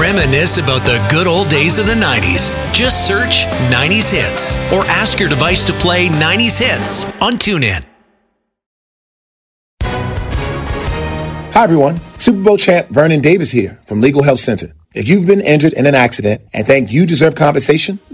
Reminisce about the good old days of the 90s. Just search 90s Hits or ask your device to play 90s Hits on TuneIn. Hi, everyone. Super Bowl champ Vernon Davis here from Legal Help Center. If you've been injured in an accident and think you deserve compensation,